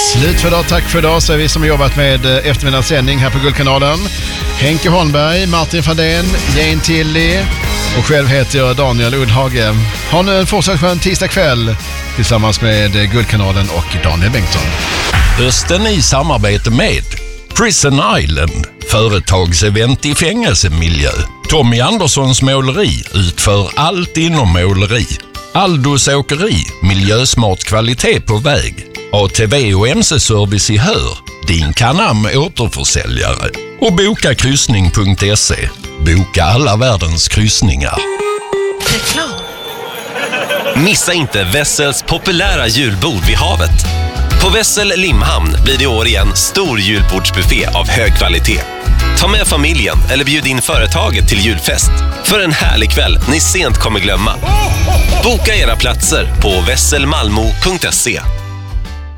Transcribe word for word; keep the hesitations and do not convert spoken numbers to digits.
Slut för idag, tack för idag, så är vi som jobbat med eftermiddagssändning här på Guldkanalen. Henke Holmberg, Martin Fadén, Jane Tilly och själv heter jag Daniel Uddhage. Ha nu en fortsatt skön tisdag kväll tillsammans med Guldkanalen och Daniel Bengtsson. Hösten i samarbete med Prison Island, företagsevent i fängelsemiljö. Tommy Anderssons måleri utför allt inom måleri. Aldos åkeri, miljösmart kvalitet på väg. A T V och M C-service i Hör, din Canam återförsäljare. Och boka kryssning punkt se. Boka alla världens kryssningar. Reklam. Missa inte Wessels populära julbord vid havet. På Wessel Limhamn blir det år igen stor julbordsbuffé av hög kvalitet. Ta med familjen eller bjud in företaget till julfest för en härlig kväll ni sent kommer glömma. Boka era platser på wesselmalmo punkt se.